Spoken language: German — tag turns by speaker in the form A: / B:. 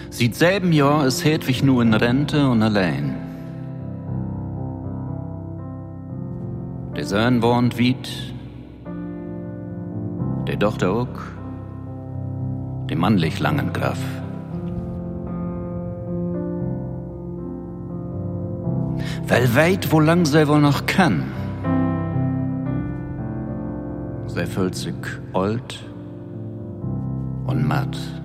A: Seit 7 Jahr ist Hedwig nur in Rente und allein. Der Sohn wohnt weit, der Tochter auch, der mannlich langen Graf. Weil weit, wo lang sie wohl noch kann. Sie fühlt sich alt und matt.